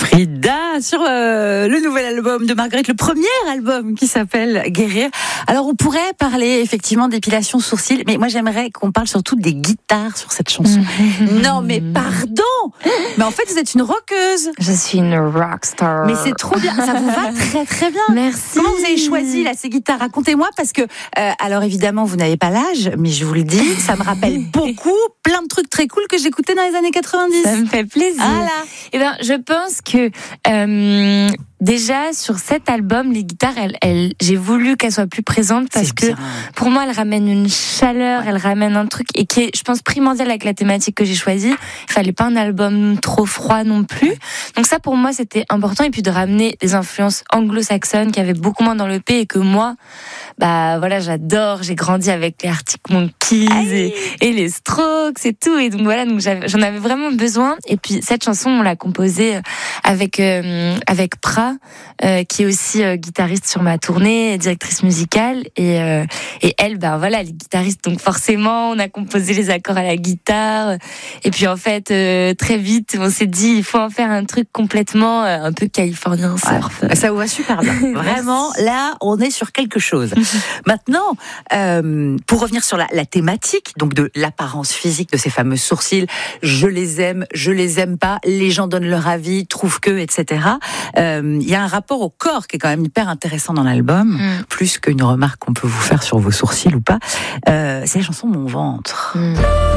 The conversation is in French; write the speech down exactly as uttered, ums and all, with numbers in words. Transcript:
Frida sur euh, le nouvel album de Marguerite, le premier album qui s'appelle Guérir. Alors on pourrait parler effectivement d'épilation sourcils, mais moi j'aimerais qu'on parle surtout des guitares sur cette chanson. Mmh. Non mais pardon, mais en fait vous êtes une rockeuse. Je suis une rockstar. Mais c'est trop bien, ça vous va très très bien. Merci. Comment vous avez choisi là ces guitares? Racontez-moi parce que euh, alors évidemment vous n'avez pas l'âge, mais je vous le dis, ça me rappelle beaucoup plein de trucs très cool que j'écoutais dans les années quatre-vingt-dix. Ça me fait plaisir. Voilà. Eh ben, je pense que euh, déjà sur cet album, les guitares, elles, elles, j'ai voulu qu'elles soient plus présentes parce c'est que bien. Pour moi, elles ramènent une chaleur, elles ramènent un truc et qui est, je pense, primordial avec la thématique que j'ai choisie. Il fallait pas un album trop froid non plus. Donc ça, pour moi, c'était important. Et puis de ramener des influences anglo-saxonnes qui avaient beaucoup moins dans le P et que moi, bah voilà, j'adore. J'ai grandi avec les Arctic Monkeys et, et les Strokes et tout. Et donc voilà, donc j'avais, j'en avais vraiment besoin. Et puis cette chanson, on l'a composée avec euh, avec Pra, euh, qui est aussi euh, guitariste sur ma tournée, directrice musicale. Et euh, et elle, ben voilà, elle est guitariste. Donc forcément, on a composé les accords à la guitare. Et puis en fait, euh, très vite, on s'est dit, il faut en faire un truc complètement euh, un peu californien surf. Ouais, ça vous va super bien. Vraiment, là, on est sur quelque chose. Maintenant, euh, pour revenir sur la, la thématique, donc de l'apparence physique de ces fameux sourcils, je les aime, je les aime pas, les gens donnent leur avis, trouvent que, et cetera. Il euh, y a un rapport au corps qui est quand même hyper intéressant dans l'album, mm. plus qu'une remarque qu'on peut vous faire sur vos sourcils ou pas. Euh, c'est la chanson Mon ventre. Mm.